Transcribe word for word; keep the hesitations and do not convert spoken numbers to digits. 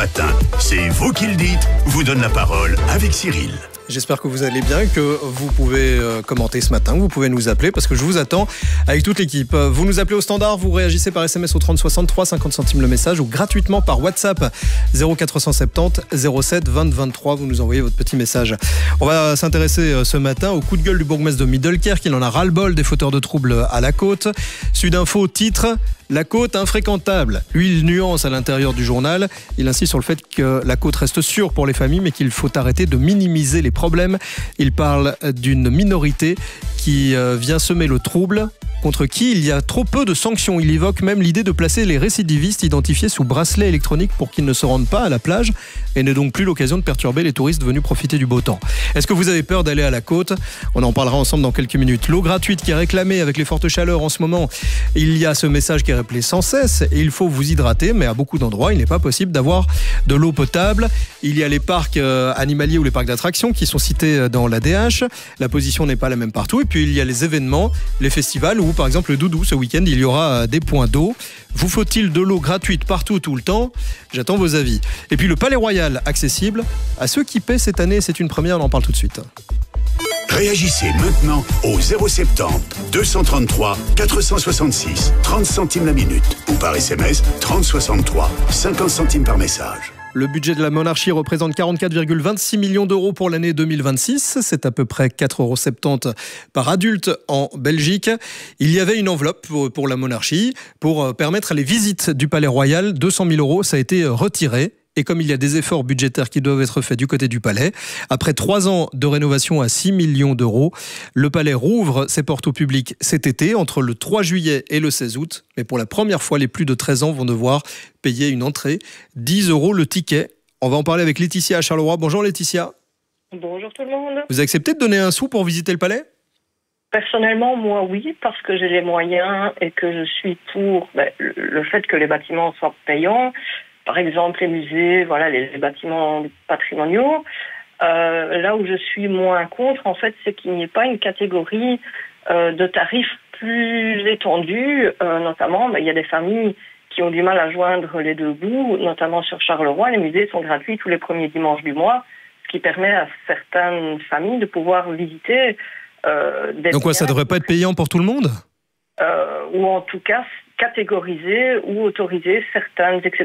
Matin, c'est vous qui le dites, vous donne la parole avec Cyril. J'espère que vous allez bien, que vous pouvez commenter ce matin, que vous pouvez nous appeler parce que je vous attends avec toute l'équipe. Vous nous appelez au standard, vous réagissez par S M S au trente soixante-trois, cinquante centimes le message ou gratuitement par WhatsApp zéro quatre cent soixante-dix zéro sept vingt vingt-trois. Vous nous envoyez votre petit message. On va s'intéresser ce matin au coup de gueule du bourgmestre de Middelkerk. Il en a ras-le-bol des fauteurs de troubles à la côte. Sudinfo titre « La côte infréquentable ». Lui, il nuance à l'intérieur du journal. Il insiste sur le fait que la côte reste sûre pour les familles, mais qu'il faut arrêter de minimiser les problèmes. Il parle d'une minorité qui vient semer le trouble, contre qui il y a trop peu de sanctions. Il évoque même l'idée de placer les récidivistes identifiés sous bracelet électronique pour qu'ils ne se rendent pas à la plage et n'aient donc plus l'occasion de perturber les touristes venus profiter du beau temps. Est-ce que vous avez peur d'aller à la côte ? On en parlera ensemble dans quelques minutes. L'eau gratuite qui est réclamée avec les fortes chaleurs en ce moment. Il y a ce message qui est rappelé sans cesse et il faut vous hydrater, mais à beaucoup d'endroits, il n'est pas possible d'avoir de l'eau potable. Il y a les parcs animaliers ou les parcs d'attractions qui sont cités dans l'A D H. La position n'est pas la même partout. Et puis il y a les événements, les festivals où par exemple le Doudou, ce week-end, il y aura des points d'eau. Vous faut-il de l'eau gratuite partout, tout le temps ? J'attends vos avis. Et puis le Palais Royal, accessible à ceux qui paient cette année. C'est une première, on en parle tout de suite. Réagissez maintenant au zéro soixante-dix deux cent trente-trois quatre cent soixante-six, trente centimes la minute ou par S M S trente soixante-trois, cinquante centimes par message. Le budget de la monarchie représente quarante-quatre virgule vingt-six millions d'euros pour l'année deux mille vingt-six. C'est à peu près quatre euros soixante-dix par adulte en Belgique. Il y avait une enveloppe pour, pour la monarchie pour permettre les visites du Palais Royal. deux cent mille euros, ça a été retiré. Et comme il y a des efforts budgétaires qui doivent être faits du côté du Palais, après trois ans de rénovation à six millions d'euros, le Palais rouvre ses portes au public cet été, entre le trois juillet et le seize août. Mais pour la première fois, les plus de treize ans vont devoir payer une entrée, dix euros le ticket. On va en parler avec Laetitia à Charleroi. Bonjour Laetitia. Bonjour tout le monde. Vous acceptez de donner un sou pour visiter le Palais ? Personnellement, moi oui, parce que j'ai les moyens et que je suis pour ben, le fait que les bâtiments soient payants. Par exemple, les musées, voilà, les, les bâtiments patrimoniaux. Euh, là où je suis moins contre, en fait, c'est qu'il n'y ait pas une catégorie euh, de tarifs plus étendue. Euh, notamment, ben, il y a des familles qui ont du mal à joindre les deux bouts, notamment sur Charleroi. Les musées sont gratuits tous les premiers dimanches du mois, ce qui permet à certaines familles de pouvoir visiter euh, des... Donc quoi, ça ne devrait pas être payant pour tout le monde ? euh, Ou en tout cas, catégoriser ou autoriser certaines exceptions.